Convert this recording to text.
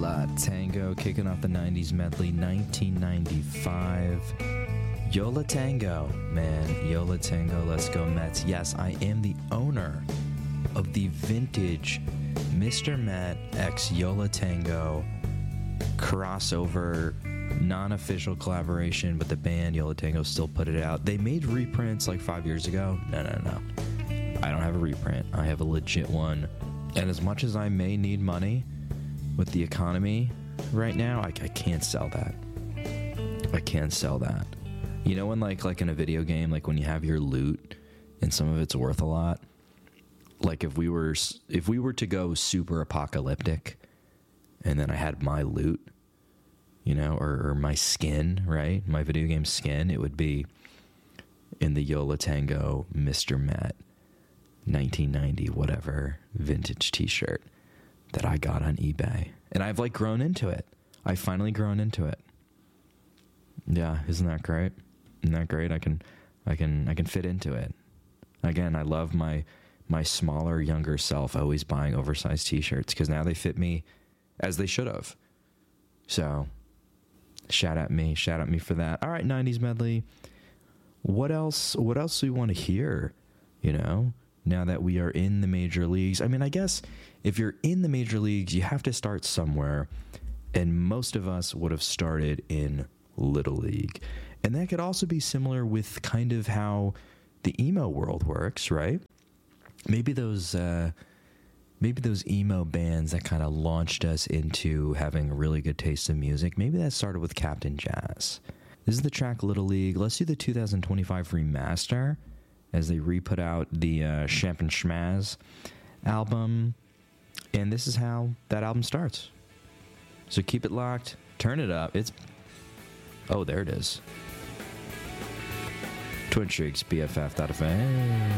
La Tango, kicking off the 90s medley, 1995. Yo La Tango, man. Yo La Tango, let's go Mets. Yes, I am the owner of the vintage Mr. Met x Yo La Tango crossover, non-official collaboration, but the band Yo La Tango still put it out. They made reprints like 5 years ago. No. I don't have a reprint. I have a legit one. And as much as I may need money with the economy right now, I can't sell that. I can't sell that. You know when like in a video game, like when you have your loot and some of it's worth a lot? Like if we were to go super apocalyptic and then I had my loot, you know, or my skin, right? My video game skin, it would be in the Yo La Tango Mr. Met 1990 whatever vintage t-shirt that I got on eBay. And I've like grown into it. I've finally grown into it. Yeah, isn't that great? Isn't that great? I can fit into it. Again, I love my smaller, younger self always buying oversized t-shirts because now they fit me as they should have. So shout out me for that. All right, 90s medley. What else do we want to hear, you know? Now that we are in the major leagues. I mean, I guess if you're in the major leagues, you have to start somewhere. And most of us would have started in Little League. And that could also be similar with kind of how the emo world works, right? Maybe those emo bands that kind of launched us into having a really good taste in music, maybe that started with Captain Jazz. This is the track Little League. Let's do the 2025 remaster as they re-put out the Champ and Schmaz album. And this is how that album starts. So keep it locked. Turn it up. Oh, there it is. Twin Streaks, BFF.fm.